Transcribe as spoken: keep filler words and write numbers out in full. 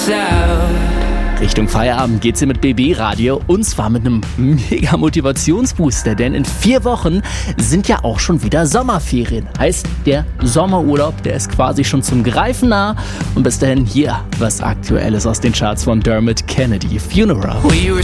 Richtung Feierabend geht's hier mit B B Radio und zwar mit einem mega Motivationsbooster, denn in vier Wochen sind ja auch schon wieder Sommerferien. Heißt, der Sommerurlaub, der ist quasi schon zum Greifen nah und bis dahin hier was Aktuelles aus den Charts von Dermot Kennedy, Funeral. We were